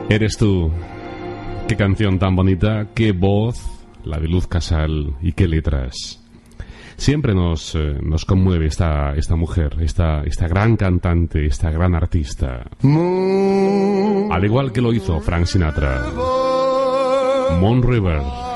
Eres tú. Qué canción tan bonita, qué voz, la de Luz Casal, y qué letras. Siempre nos conmueve esta mujer, esta gran cantante, esta gran artista. Al igual que lo hizo Frank Sinatra. Moon River.